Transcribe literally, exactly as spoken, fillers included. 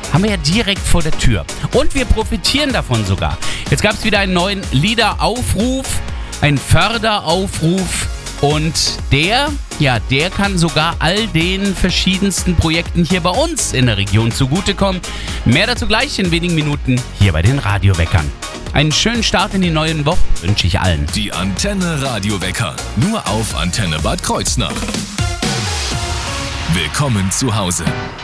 haben wir ja direkt vor der Tür. Und wir profitieren davon sogar. Jetzt gab es wieder einen neuen Liederaufruf, einen Förderaufruf. Und der, ja, der kann sogar all den verschiedensten Projekten hier bei uns in der Region zugutekommen. Mehr dazu gleich in wenigen Minuten hier bei den Radioweckern. Einen schönen Start in die neue Woche wünsche ich allen. Die Antenne Radiowecker, nur auf Antenne Bad Kreuznach. Willkommen zu Hause.